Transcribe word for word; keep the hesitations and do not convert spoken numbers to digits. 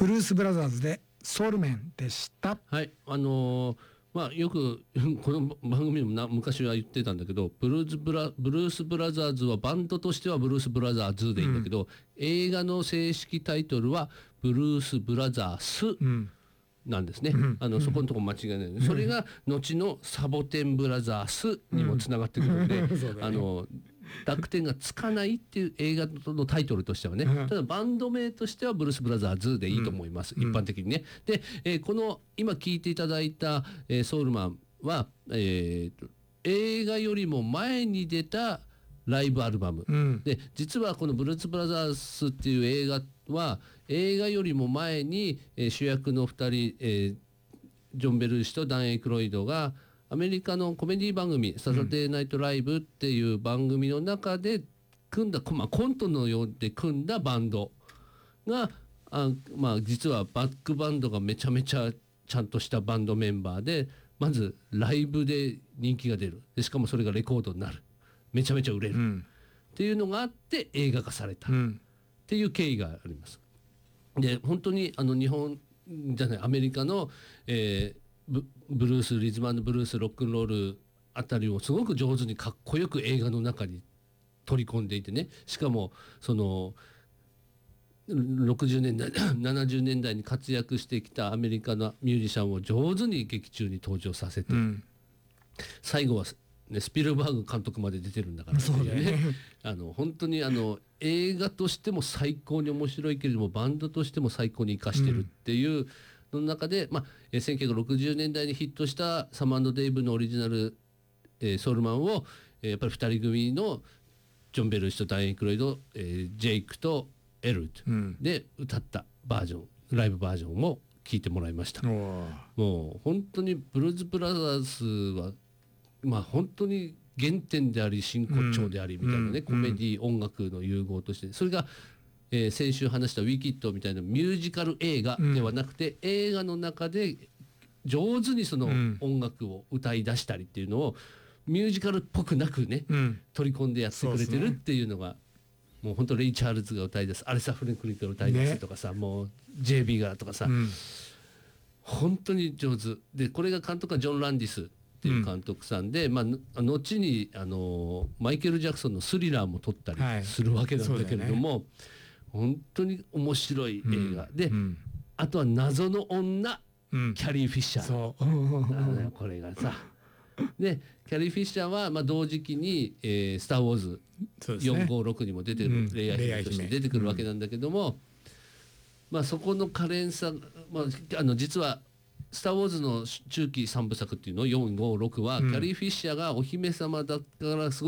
ブルース・ブラザーズでソウルメンでした。 はい、あのーまあ、よくこの番組でもな昔は言ってたんだけど、ブルースブラブルースブラザーズはバンドとしてはブルースブラザーズでいいんだけど、うん、映画の正式タイトルはブルースブラザースなんですね、うん、あのそこのとこ間違いない、うん、それが後のサボテンブラザースにもつながってくるので、うんね、あの濁点がつかないっていう映画のタイトルとしてはね、うん、ただバンド名としてはブルースブラザーズでいいと思います、うん、一般的にね。で、えー、この今聴いていただいた、えー、ソウルマンは、えー、映画よりも前に出たライブアルバム、うん、で実はこのブルースブラザーズっていう映画は映画よりも前に、えー、主役のふたり、えー、ジョン・ベルーシとダン・エイクロイドがアメリカのコメディ番組サタデーナイトライブっていう番組の中で組んだ、まあ、コントのようで組んだバンドがあ、まあ、実はバックバンドがめちゃめちゃちゃんとしたバンドメンバーで、まずライブで人気が出る、でしかもそれがレコードになる、めちゃめちゃ売れる、うん、っていうのがあって映画化されたっていう経緯があります。で本当にあの日本じゃないアメリカの、えーブ, ブルースリズム&ブルースロックンロールあたりをすごく上手にかっこよく映画の中に取り込んでいてね、しかもそのろくじゅうねんだいななじゅうねんだいに活躍してきたアメリカのミュージシャンを上手に劇中に登場させて、うん、最後は、ね、スピルバーグ監督まで出てるんだからっていうね、あの本当にあの映画としても最高に面白いけれどもバンドとしても最高に生かしてるっていう、うんの中で、まあ、せんきゅうひゃくろくじゅうねんだいにヒットしたサム&デイブのオリジナル、えー、ソウルマンを、えー、やっぱりふたり組のジョン・ベルーシとダン・エイクロイド、えー、ジェイクとエルトで歌ったバージョン、うん、ライブバージョンも聴いてもらいました。もう本当にブルーズ・ブラザーズは、まあ、本当に原点であり真骨頂でありみたいなね、うん、コメディ音楽の融合として、それがえー、先週話したウィキッドみたいなミュージカル映画ではなくて、うん、映画の中で上手にその音楽を歌い出したりっていうのをミュージカルっぽくなくね、うん、取り込んでやってくれてるっていうのが、ね、もう本当レイ・チャールズが歌い出す、アレサ・フレンクリンが歌い出すとかさ、ね、もう ジェイビー がとかさ、うん、本当に上手で、これが監督はジョン・ランディスっていう監督さんで、うん、まあ、後にあのマイケル・ジャクソンのスリラーも撮ったりするわけなんだけれども、はい、本当に面白い映画、うん、で、うん、あとは謎の女、うん、キャリー・フィッシャー、そうこれがさでキャリー・フィッシャーはまあ同時期に、えー、スター・ウォーズよんごろくにも出てる、うん、レイヤー姫として出てくるわけなんだけども、うん、まあ、そこの可憐さ、まあ、あの実はスター・ウォーズの中期さんぶさくっていうのよんごろくは、うん、キャリー・フィッシャーがお姫様だったからすごく